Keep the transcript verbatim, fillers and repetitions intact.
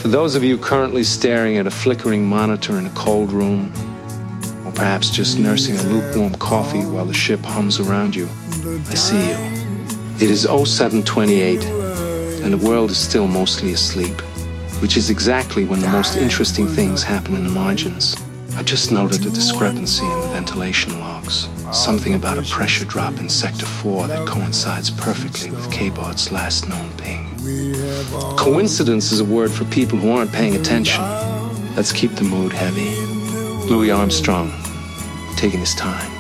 For those of you currently staring at a flickering monitor in a cold room, or perhaps just nursing a lukewarm coffee while the ship hums around you, I see you. It is oh seven twenty-eight, and the world is still mostly asleep, which is exactly when the most interesting things happen in the margins. I just noted a discrepancy in the ventilation logs, something about a pressure drop in Sector four that coincides perfectly with K-Bod's last known ping. Coincidence is a word for people who aren't paying attention. Let's keep the mood heavy. Louis Armstrong, taking his time.